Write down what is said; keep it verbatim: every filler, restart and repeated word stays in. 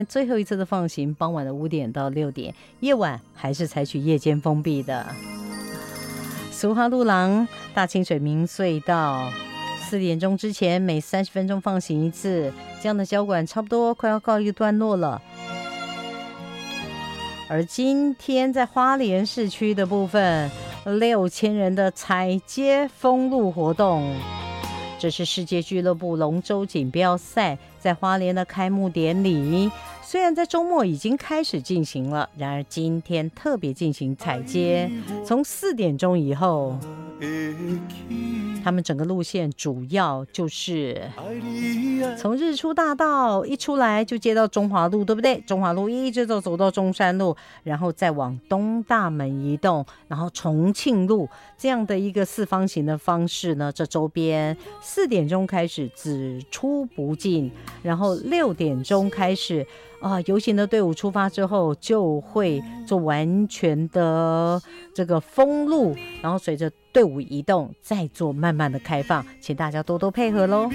最后一次的放行，傍晚的五点到六点，夜晚还是采取夜间封闭的。苏花路廊、大清水明隧道，四点钟之前每三十分钟放行一次，这样的交管差不多快要告一段落了。而今天在花莲市区的部分，六千人的踩街封路活动，这是世界俱乐部龙舟锦标赛在花莲的开幕典礼。虽然在周末已经开始进行了，然而今天特别进行踩街，从四点钟以后，他们整个路线主要就是从日出大道一出来就接到中华路，对不对？中华路一直走走到中山路，然后再往东大门移动，然后重庆路这样的一个四方形的方式呢，这周边四点钟开始只出不进，然后六点钟开始啊、呃，游行的队伍出发之后就会做完全的这个封路，然后随着队伍移动再做慢慢的开放，请大家多多配合咯。